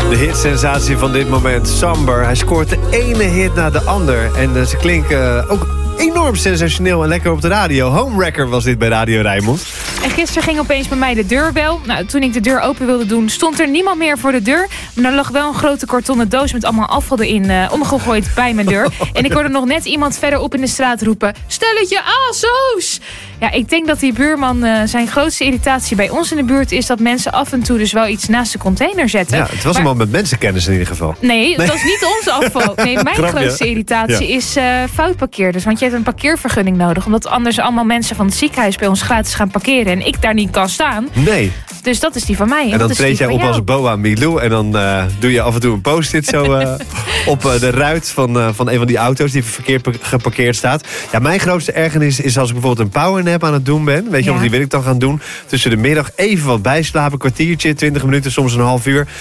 De hitsensatie van dit moment, Samber. Hij scoort de ene hit na de ander. En ze klinken ook enorm sensationeel en lekker op de radio. Homewrecker was dit bij Radio Rijnmond. En gisteren ging opeens bij mij de deurbel. Nou, toen ik de deur open wilde doen, stond er niemand meer voor de deur. Maar er lag wel een grote kartonnen doos met allemaal afval erin omgegooid bij mijn deur. En ik hoorde nog net iemand verderop in de straat roepen: stelletje ASO's! Ja, ik denk dat die buurman zijn grootste irritatie bij ons in de buurt is dat mensen af en toe dus wel iets naast de container zetten. Ja, het was een man met mensenkennis in ieder geval. Nee, dat is niet ons afval. Nee, mijn grootste irritatie is foutparkeerders. Want je hebt een parkeervergunning nodig. Omdat anders allemaal mensen van het ziekenhuis bij ons gratis gaan parkeren. En ik daar niet kan staan. Nee. Dus dat is die van mij. En dan treed jij op als Boa Milou. En dan doe je af en toe een post-it zo op de ruit van een van die auto's die verkeerd geparkeerd staat. Ja, mijn grootste ergernis is als ik bijvoorbeeld een powernap aan het doen ben. Weet je, want die wil ik dan gaan doen. Tussen de middag even wat bijslapen, een kwartiertje, 20 minuten, soms een half uur.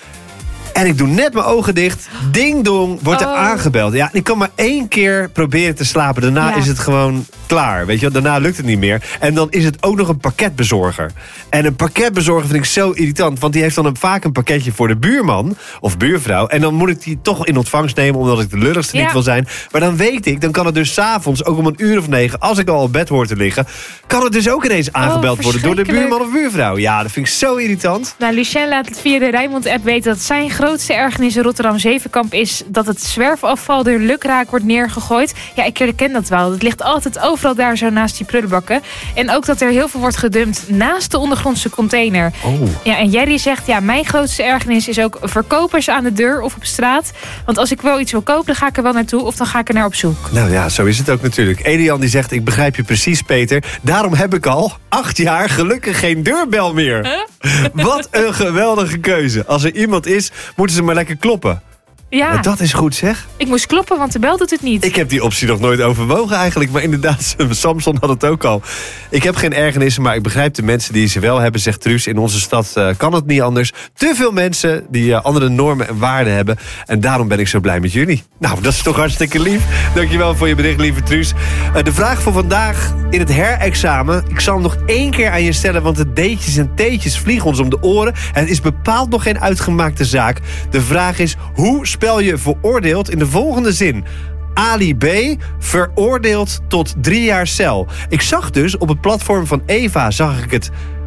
En ik doe net mijn ogen dicht. Ding dong, wordt er aangebeld. Ja, ik kan maar 1 keer proberen te slapen. Daarna is het gewoon klaar. Weet je, daarna lukt het niet meer. En dan is het ook nog een pakketbezorger. En een pakketbezorger vind ik zo irritant. Want die heeft dan vaak een pakketje voor de buurman of buurvrouw. En dan moet ik die toch in ontvangst nemen, omdat ik de lulligste niet wil zijn. Maar dan weet ik, dan kan het dus 's avonds, ook om 9:00, als ik al op bed hoor te liggen, kan het dus ook ineens aangebeld worden door de buurman of buurvrouw. Ja, dat vind ik zo irritant. Nou, Lucien laat het via de Rijnmond-app weten dat zijn grootste ergernis in Rotterdam-Zevenkamp is dat het zwerfafval er lukraak wordt neergegooid. Ja, ik herken dat wel. Het ligt altijd overal daar zo naast die prullenbakken. En ook dat er heel veel wordt gedumpt naast de ondergrondse container. Oh. Ja, en Jerry zegt, ja, mijn grootste ergernis is ook verkopers aan de deur of op straat. Want als ik wel iets wil kopen, dan ga ik er wel naartoe of dan ga ik er naar op zoek. Nou ja, zo is het ook natuurlijk. Elian die zegt, ik begrijp je precies, Peter. Daarom heb ik al 8 jaar gelukkig geen deurbel meer. Huh? Wat een geweldige keuze. Als er iemand is, moeten ze maar lekker kloppen. Ja. Maar dat is goed, zeg. Ik moest kloppen, want de bel doet het niet. Ik heb die optie nog nooit overwogen eigenlijk. Maar inderdaad, Samson had het ook al. Ik heb geen ergernissen, maar ik begrijp de mensen die ze wel hebben, zegt Truus. In onze stad kan het niet anders. Te veel mensen die andere normen en waarden hebben. En daarom ben ik zo blij met jullie. Nou, dat is toch hartstikke lief. Dankjewel voor je bericht, lieve Truus. De vraag voor vandaag in het herexamen. Ik zal hem nog 1 keer aan je stellen, want de D'tjes en T'tjes vliegen ons om de oren. Het is bepaald nog geen uitgemaakte zaak. De vraag is, hoe spel je veroordeeld in de volgende zin? Ali B. veroordeeld tot 3 jaar cel. Ik zag dus op het platform van Eva, zag ik het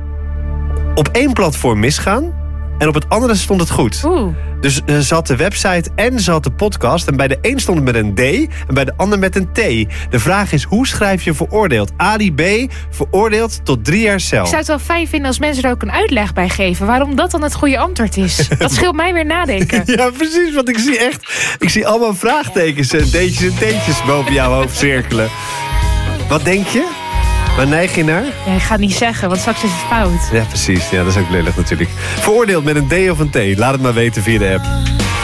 op 1 platform misgaan. En op het andere stond het goed. Dus ze had de website en ze had de podcast. En bij de een stond het met een D en bij de ander met een T. De vraag is, hoe schrijf je veroordeeld? Ali B. veroordeeld tot 3 jaar cel. Ik zou het wel fijn vinden als mensen er ook een uitleg bij geven waarom dat dan het goede antwoord is. Dat scheelt mij weer nadenken. Ja, precies, want ik zie allemaal vraagtekens en D'tjes en T'tjes boven jouw hoofd cirkelen. Wat denk je? Waar neig je naar? Ja, ik ga het niet zeggen, want straks is het fout. Ja, precies. Ja, dat is ook lelijk natuurlijk. Veroordeeld met een D of een T? Laat het maar weten via de app.